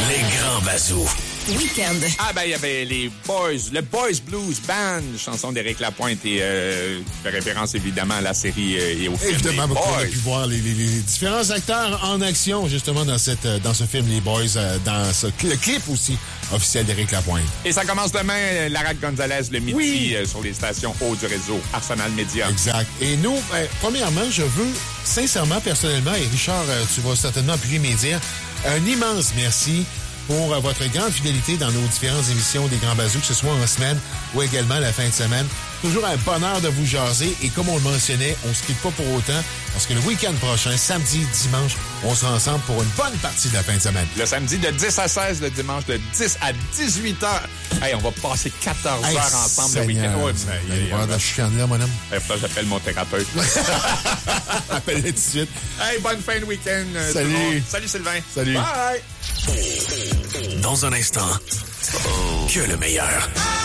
Les grands bazous. Week-end. Ah ben, il y avait les Boys, le Boys Blues Band, chanson d'Éric Lapointe et fait référence évidemment à la série et au film. Évidemment, les on a Boys. pu voir les différents acteurs en action, justement, dans ce film, les Boys, le clip aussi officiel d'Éric Lapointe. Et ça commence demain, Larac Gonzalez, le midi, Oui. sur les stations haut du réseau Arsenal Média. Exact. Et nous, premièrement, je veux sincèrement, personnellement, et Richard, tu vas certainement appuyer mes dires, un immense merci pour votre grande fidélité dans nos différentes émissions des Grands Bazous, que ce soit en semaine ou également la fin de semaine. Toujours un bonheur de vous jaser. Et comme on le mentionnait, on se quitte pas pour autant, parce que le week-end prochain, samedi, dimanche, on sera ensemble pour une bonne partie de la fin de semaine. Le samedi de 10 à 16, le dimanche de 10 à 18 heures. Hey, on va passer 14 heures ensemble le week-end. Ouais, il va y avoir de la chicane là, mon homme. Faut que j'appelle mon thérapeute. Appelle-le tout de suite. Hey, bonne fin de week-end. Salut. Tout le monde. Salut Sylvain. Salut. Bye. Dans un instant, que le meilleur.